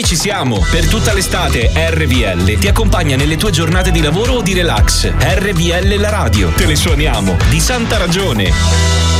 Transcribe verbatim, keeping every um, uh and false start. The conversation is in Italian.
ci siamo. Per tutta l'estate R V L ti accompagna nelle tue giornate di lavoro o di relax. R V L la radio. Te le suoniamo. Di santa ragione.